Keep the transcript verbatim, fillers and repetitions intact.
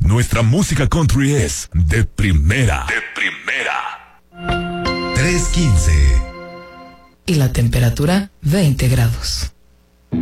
nuestra música country es de primera. De primera. tres quince. Y la temperatura veinte grados.